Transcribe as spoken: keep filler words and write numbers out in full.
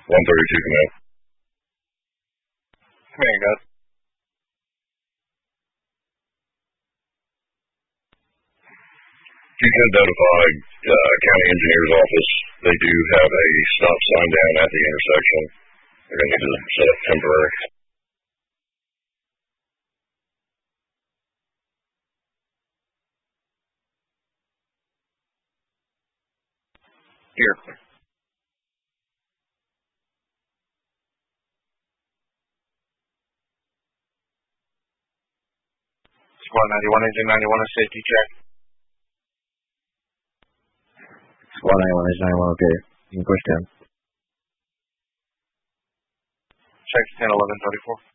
one thirty-two command. Command, guys. If you could notify uh, county engineer's office, they do have a stop sign down at the intersection. They're going to need to set up temporary. Here. Squad ninety-one, engine ninety-one, a safety check. Squad ninety-one, engine ninety-one, okay. You can push down. Check ten eleven thirty-four.